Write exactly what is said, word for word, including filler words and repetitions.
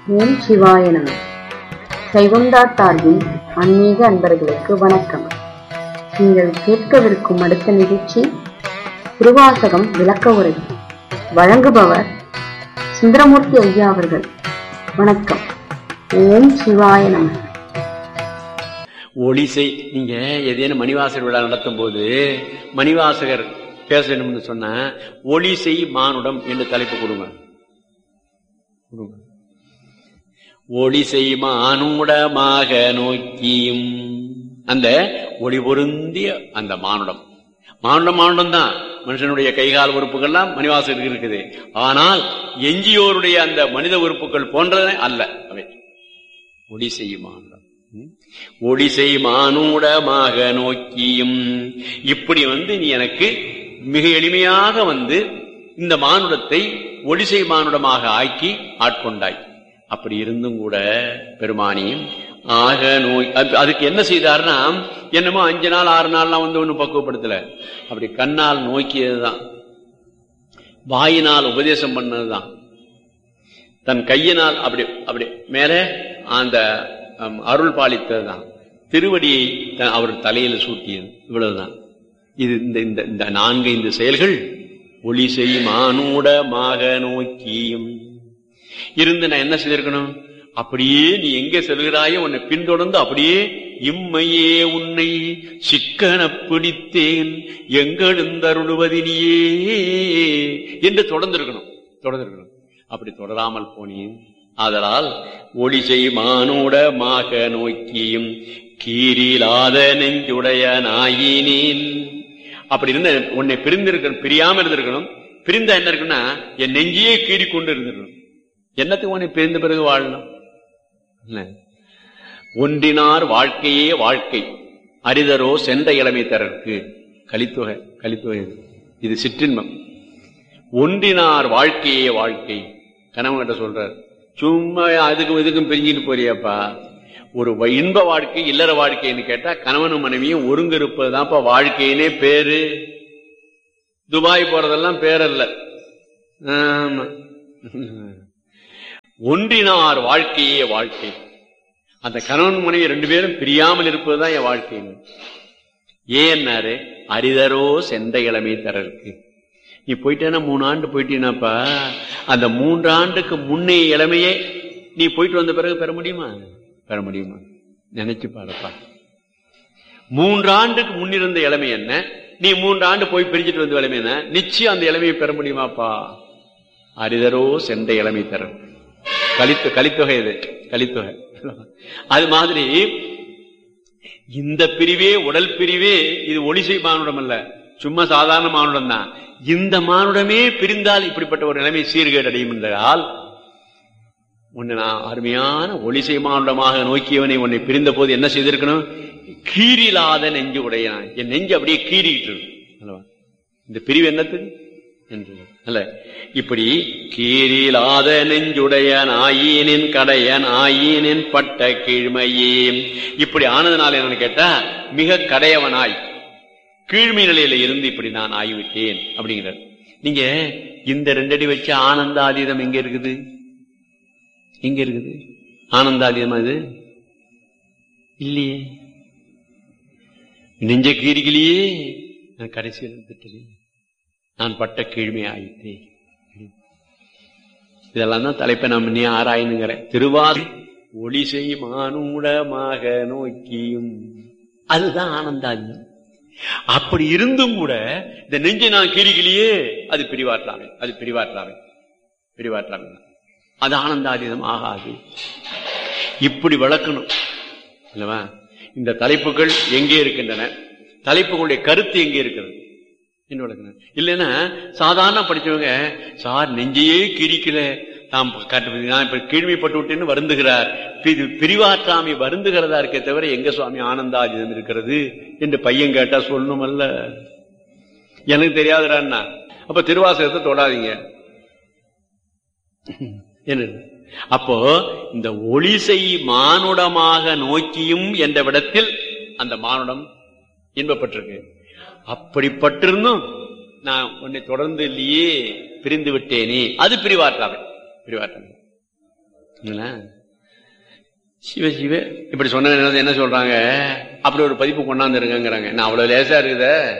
ஓம் சிவாய நம. சைவம்டாட் சார்பில் ஆன்மீக அன்பர்களுக்கு வணக்கம். நீங்கள் கேட்கவிருக்கும் அடுத்த நிகழ்ச்சி திருவாசகம் விளக்க உரை. வழங்குபவர் சுந்தரமூர்த்தி ஐயா அவர்கள். வணக்கம். ஓம் சிவாய நம. ஒளிசை நீங்க ஏதேனும் மணிவாசகர் விழா நடத்தும் போது மணிவாசகர் பேசணும்னு சொன்ன ஒளிசை மானுடம் என்று தலைப்பு கொடுங்க. ஒளிசை மானுடமாக நோக்கியும் அந்த ஒளி பொருந்திய அந்த மானுடம் மானுடம் மானுடம் தான். மனுஷனுடைய கைகால் உறுப்புகள்லாம் மணிவாசகருக்கு இருக்குது. ஆனால் எஞ்சியோருடைய அந்த மனித உறுப்புகள் போன்றதே அல்ல அவை. ஒளி செய்யும் மானுடம், ஒளி செய் மானுடமாக நோக்கியும். இப்படி வந்து நீ எனக்கு மிக எளிமையாக வந்து இந்த மானுடத்தை ஒளிசை மானுடமாக ஆக்கி ஆட்கொண்டாய். அப்படி இருந்தும் கூட பெருமானியும் ஆக நோய் அதுக்கு என்ன செய்தார்னா, என்னமோ அஞ்சு நாள் ஆறு நாள்லாம் வந்து ஒன்னும் பக்குவப்படுத்தல. அப்படி கண்ணால் நோக்கியதுதான், வாயினால் உபதேசம் பண்ணதுதான், தன் கையினால் அப்படி அப்படி மேலே அந்த அருள் பாலித்ததுதான், திருவடியை அவர் தலையில் சூட்டியது, இவ்வளவுதான். இது இந்த இந்த நான்கு இந்த செயல்கள் ஒளி செய்யும் மானுடமாக நோக்கியும் இருந்து நான் என்ன செய்திருக்கணும்? அப்படியே நீ எங்கே செல்கிறாயோ உன்னை பின்தொடர்ந்து அப்படியே இம்மையே உன்னை சிக்கன பிடித்தேன் எங்கெழுந்தருளுவதினியே என்று தொடர்ந்திருக்கணும் தொடர்ந்திருக்கணும் அப்படி தொடராமல் போனேன். ஆதலால் ஒளிசை மானுடமாக நோக்கியும் கீரிலாத நெஞ்சுடைய நாயினேன். அப்படி இருந்த உன்னை பிரிந்திருக்கணும், பிரியாம இருந்திருக்கணும். பிரிந்தா என்ன இருக்குன்னா என் நெஞ்சியே கீறி கொண்டு இருந்திருக்கணும். என்னத்துக்கு உன்னை பிரிந்த பிறகு வாழணும்? ஒன்றினார் வாழ்க்கையே வாழ்க்கை அரிதரோ சென்ற இளமை தரற்கு. கலித்தொகை கலித்தொகை இது சிற்றின்பம். ஒன்றினார் வாழ்க்கையே வாழ்க்கை. கணவன் கிட்ட சொல்றார், சும்மா அதுக்கும் இதுக்கும் பிரிஞ்சுட்டு போறியாப்பா. ஒரு இன்ப வாழ்க்கை இல்லற வாழ்க்கைன்னு கேட்டா கணவனும் மனைவியும் ஒருங்கு இருப்பதுதான்ப்பா வாழ்க்கையினே பேரு. துபாய் போறதெல்லாம் பேரல்ல. ஆமா, ஒன்றினார் வாழ்க்கையே வாழ்க்கை. அந்த கணவன் மனைவி ரெண்டு பேரும் பிரியாமல் இருப்பதுதான் என் வாழ்க்கை. ஏன்னாரு அரிதரோ சென்ற இளமை தரற்கு. நீ போயிட்டேன்னா மூணு ஆண்டு போயிட்டீனாப்பா, அந்த மூன்று ஆண்டுக்கு முன்னே இளமையே நீ போயிட்டு வந்த பிறகு பெற முடியுமா? பெற முடியுமா? நினைச்சு பாருப்பா. மூன்று ஆண்டுக்கு முன்னிருந்த இளமை என்ன, நீ மூன்று ஆண்டு போய் பிரிஞ்சுட்டு வந்த இளமை என்ன, நிச்சயம் அந்த இளமையை பெற முடியுமாப்பா? அரிதரோ சென்ற இளமை தரற்கு. கலித்து கலித்தொகை இது கலித்தொகை. அது மாதிரி இந்த பிரிவே உடல் பிரிவே இது ஒளிசை மானுடம் அல்ல, சும்மா சாதாரண மானுடம் தான். இந்த மானுடமே பிரிந்தால் இப்படிப்பட்ட ஒரு நிலைமை சீர்கேடு அடையும் என்றால், உன்னை நான் அருமையான ஒளிசை மானுடமாக நோக்கியவனை உன்னை பிரிந்த போது என்ன செய்திருக்கணும்? கீரிலாத நெஞ்சு உடையான். என் நெஞ்சு அப்படியே கீறிட்டு அல்லவா? இந்த பிரிவு என்னத்துக்கு என்று அல்ல. இப்படி கீரிலாத நெஞ்சுடையன் ஆயினின் கடையன் ஆயினின் பட்ட கீழ்மையே. இப்படி ஆனதுனால என்னன்னு கேட்டா மிக கடையவனாய் கீழ்மை நிலையில இருந்து இப்படி நான் ஆகிவிட்டேன் அப்படிங்கிறார். நீங்க இந்த ரெண்டடி வச்ச ஆனந்தாதீதம் எங்க இருக்குது? எங்க இருக்குது ஆனந்தாதீதம்? அது இல்லையே. நெஞ்ச கீரிகளையே நான் கடைசியில் திட்டேன், நான் பட்ட கீழ்மை ஆயிட்டேன். இதெல்லாம் தான் தலைப்பை நாம் நீ ஆராயணுங்கிறேன். திருவாதி ஒளிசை மானுடமாக நோக்கியும் அதுதான் ஆனந்தாதீதம். அப்படி இருந்தும் கூட இந்த நெஞ்சை நான் கீரிகளையே அது பிரிவாற்றாமே, அது பிரிவாற்றாமே பிரிவாற்றாமே அது ஆனந்தாதீதம் ஆகாது. இப்படி வளர்க்கணும் இல்லவா? இந்த தலைப்புகள் எங்கே இருக்கின்றன, தலைப்புகளுடைய கருத்து எங்கே இருக்கிறது என்று வளர்க்கணும். இல்லைன்னா சாதாரண படிச்சவங்க சார் நெஞ்சையே கிரிக்கல, நாம் நான் இப்ப கீழ்மைப்பட்டு விட்டேன்னு வருந்துகிறார். இது பிரிவாற்றாமை வருந்துகிறதா இருக்கே தவிர எங்க சுவாமி ஆனந்தாதீதம் இருக்கிறது என்று பையன் கேட்டா சொல்லணும் அல்ல. எனக்கு தெரியாதுடான்னா அப்ப திருவாசகத்தை தொடாதீங்க என்ன. அப்போ இந்த ஒளிசை மானுடமாக நோக்கியும் என்ற விடத்தில் அந்த மானுடம் இன்பப்பட்டிருக்கு. அப்படிப்பட்டிருந்தும் நான் உன்னை தொடர்ந்து இல்லையே, பிரிந்து விட்டேனே, அது பிரிவாற்றாமை. பிரிவாற்றாமை சிவ சிவ இப்படி சொன்ன என்ன சொல்றாங்க, அப்படி ஒரு பதிப்பு கொண்டாந்து இருக்காங்கிறாங்க. நான் அவ்வளவு லேசா இருக்குத